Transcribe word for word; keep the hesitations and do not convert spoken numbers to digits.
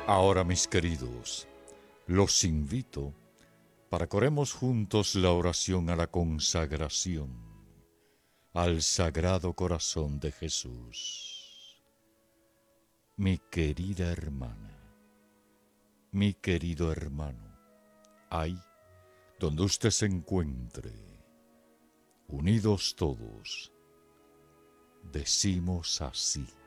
Ahora, mis queridos, los invito para que oremos juntos la oración a la consagración al Sagrado Corazón de Jesús. Mi querida hermana, mi querido hermano, ahí donde usted se encuentre, unidos todos, decimos así: